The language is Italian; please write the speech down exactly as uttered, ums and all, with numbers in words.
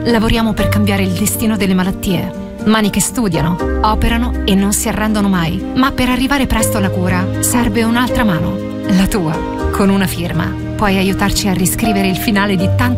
Lavoriamo per cambiare il destino delle malattie. Mani che studiano, operano e non si arrendono mai. Ma per arrivare presto alla cura serve un'altra mano, la tua. Con una firma puoi aiutarci a riscrivere il finale di tanti